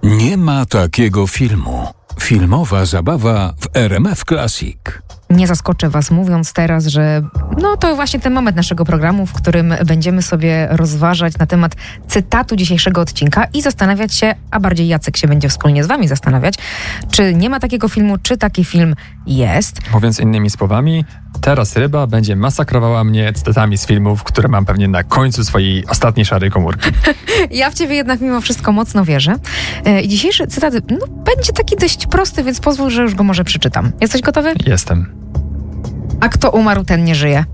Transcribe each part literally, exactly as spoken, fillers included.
Nie ma takiego filmu. Filmowa zabawa w R M F Classic. Nie zaskoczę was mówiąc teraz, że no to właśnie ten moment naszego programu, w którym będziemy sobie rozważać na temat cytatu dzisiejszego odcinka i zastanawiać się, a bardziej Jacek się będzie wspólnie z wami zastanawiać, czy nie ma takiego filmu, czy taki film jest. Mówiąc innymi słowami, teraz ryba będzie masakrowała mnie cytatami z filmów, które mam pewnie na końcu swojej ostatniej szarej komórki. Ja w ciebie jednak mimo wszystko mocno wierzę. I dzisiejszy cytat no, będzie taki dość prosty, więc pozwól, że już go może przeczytam. Jesteś gotowy? Jestem. A kto umarł, ten nie żyje.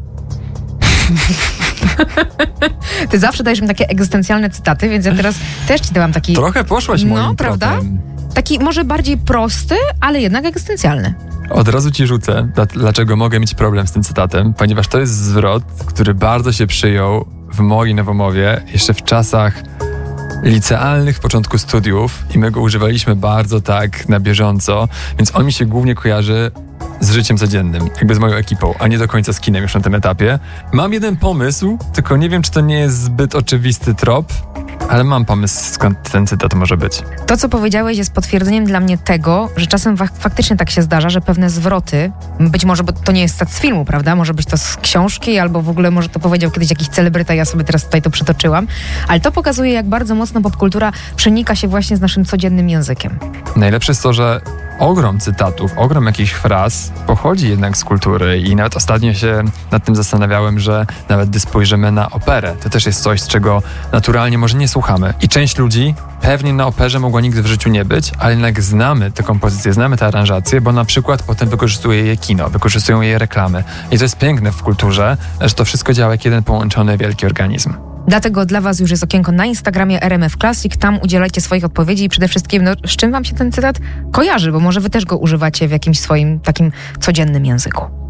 Ty zawsze dajesz mi takie egzystencjalne cytaty, więc ja teraz też ci dałam taki... Trochę poszłaś moim No, prawda? tropem. Taki może bardziej prosty, ale jednak egzystencjalny. Od razu ci rzucę, dlaczego mogę mieć problem z tym cytatem, ponieważ to jest zwrot, który bardzo się przyjął w mojej nowomowie jeszcze w czasach licealnych, w początku studiów i my go używaliśmy bardzo tak na bieżąco, więc on mi się głównie kojarzy z życiem codziennym, jakby z moją ekipą, a nie do końca z kinem już na tym etapie. Mam jeden pomysł, tylko nie wiem, czy to nie jest zbyt oczywisty trop, ale mam pomysł, skąd ten cytat może być. To, co powiedziałeś, jest potwierdzeniem dla mnie tego, że czasem fak- faktycznie tak się zdarza, że pewne zwroty, być może, bo to nie jest cytat z filmu, prawda? Może być to z książki, albo w ogóle może to powiedział kiedyś jakiś celebryta, ja sobie teraz tutaj to przytoczyłam, ale to pokazuje, jak bardzo mocno popkultura przenika się właśnie z naszym codziennym językiem. Najlepsze jest to, że ogrom cytatów, ogrom jakichś fraz pochodzi jednak z kultury i nawet ostatnio się nad tym zastanawiałem, że nawet gdy spojrzymy na operę, to też jest coś, z czego naturalnie może nie słuchamy. I część ludzi pewnie na operze mogła nigdy w życiu nie być, ale jednak znamy tę kompozycję, znamy tę aranżację, bo na przykład potem wykorzystuje je kino, wykorzystują je reklamy. I to jest piękne w kulturze, że to wszystko działa jak jeden połączony wielki organizm. Dlatego dla was już jest okienko na Instagramie R M F Classic, tam udzielajcie swoich odpowiedzi i przede wszystkim, no, z czym wam się ten cytat kojarzy, bo może wy też go używacie w jakimś swoim takim codziennym języku.